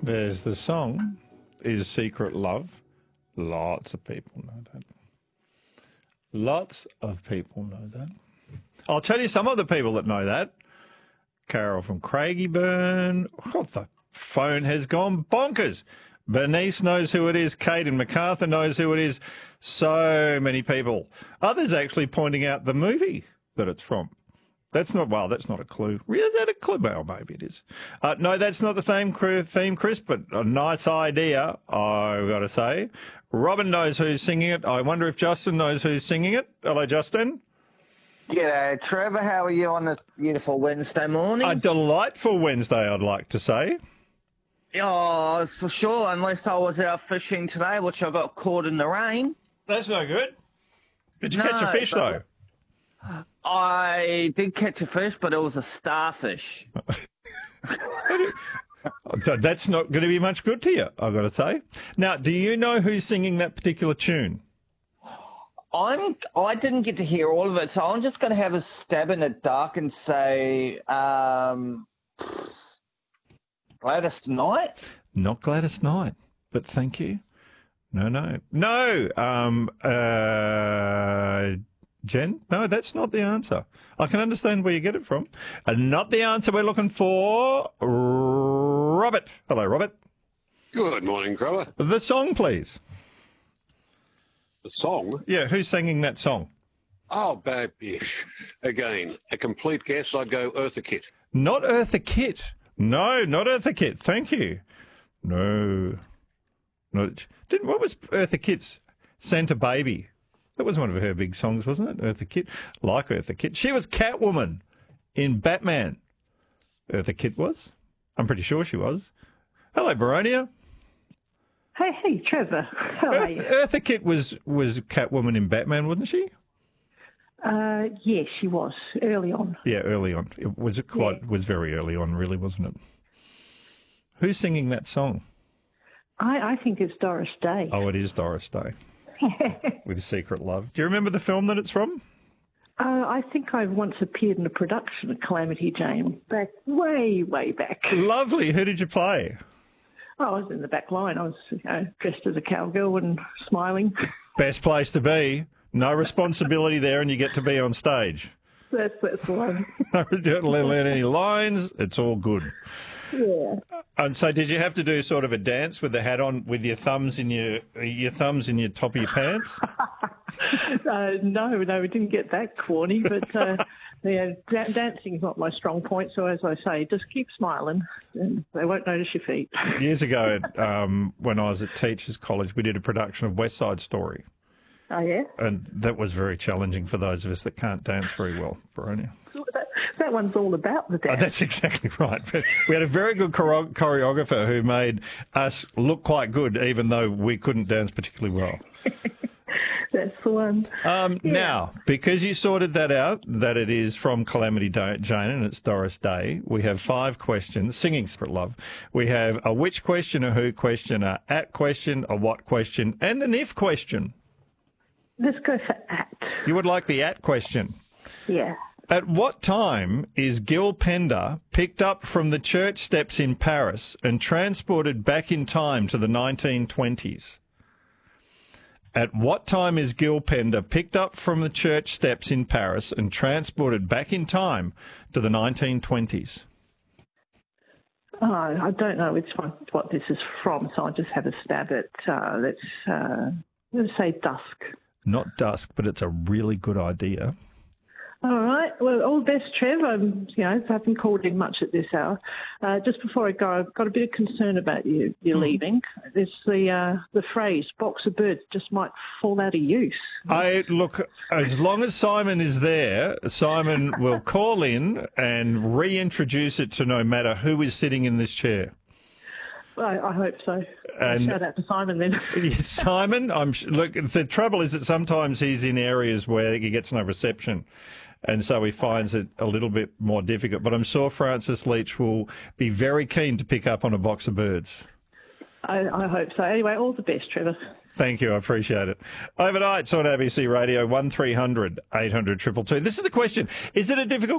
There's the song, Is Secret Love. Lots of people know that. Lots of people know that. I'll tell you some of the people that know that. Carol from Craigieburn. Oh, the phone has gone bonkers. Bernice knows who it is. Kate in MacArthur knows who it is. So many people. Others actually pointing out the movie that it's from. That's not a clue. Really, is that a clue? Well, maybe it is. No, that's not the theme, Chris, but a nice idea, I've got to say. Robin knows who's singing it. I wonder if Justin knows who's singing it. Hello, Justin. G'day, Trevor. How are you on this beautiful Wednesday morning? A delightful Wednesday, I'd like to say. Oh, for sure, unless I was out fishing today, which I got caught in the rain. That's no good. Did you catch a fish, though? I did catch a fish, but it was a starfish. That's not going to be much good to you, I've got to say. Now, do you know who's singing that particular tune? I didn't get to hear all of it, so I'm just going to have a stab in the dark and say Gladys Knight? Not Gladys Knight, but thank you. No. Jen? No, that's not the answer. I can understand where you get it from. Not the answer we're looking for. Robert. Hello, Robert. Good morning, Trevor. The song, please. The song? Yeah, who's singing that song? Oh, Babish. Again, a complete guess, I'd go Eartha Kitt. Not Eartha Kitt. No, not Eartha Kitt. Thank you. No. What was Eartha Kitt's Santa Baby? That was one of her big songs, wasn't it? Eartha Kitt. Like Eartha Kitt. She was Catwoman in Batman. Eartha Kitt was. I'm pretty sure she was. Hello, Baronia. Hey, Trevor. How are you? Eartha Kitt was Catwoman in Batman, wasn't she? Yes, she was, early on. Yeah, early on. It was very early on, really, wasn't it? Who's singing that song? I think it's Doris Day. Oh, it is Doris Day. With Secret Love. Do you remember the film that it's from? I think I once appeared in a production of Calamity Jane way back. Lovely. Who did you play? Oh, I was in the back line. I was dressed as a cowgirl and smiling. Best place to be. No responsibility there, and you get to be on stage. That's the one. Don't learn any lines. It's all good. Yeah. And so, did you have to do sort of a dance with the hat on, with your thumbs in your top of your pants? No, we didn't get that corny, but dancing is not my strong point. So, as I say, just keep smiling, and they won't notice your feet. Years ago, when I was at Teachers College, we did a production of West Side Story. Oh, yeah? And that was very challenging for those of us that can't dance very well, Baronia. That one's all about the dance. Oh, that's exactly right. But we had a very good choreographer who made us look quite good, even though we couldn't dance particularly well. That's the one. Now, because you sorted that out, that it is from Calamity Jane and it's Doris Day, we have 5 questions, singing Secret Love. We have a which question, a who question, a at question, a what question, and an if question. Let's go for at. You would like the at question? Yeah. At what time is Gil Pender picked up from the church steps in Paris and transported back in time to the 1920s? At what time is Gil Pender picked up from the church steps in Paris and transported back in time to the 1920s? Oh, I don't know what this is from, so I'll just have a stab at, let's say dusk. Not dusk, but it's a really good idea. All right. Well, all the best, Trev. I haven't called in much at this hour. Just before I go, I've got a bit of concern about you leaving. It's the phrase "box of birds" just might fall out of use. Look, as long as Simon is there, Simon will call in and reintroduce it to no matter who is sitting in this chair. I hope so. And shout out to Simon then. Yes, Simon, look, the trouble is that sometimes he's in areas where he gets no reception, and so he finds it a little bit more difficult. But I'm sure Francis Leach will be very keen to pick up on a box of birds. I hope so. Anyway, all the best, Trevor. Thank you. I appreciate it. Overnights on ABC Radio, 1300 800 222. This is the question. Is it a difficult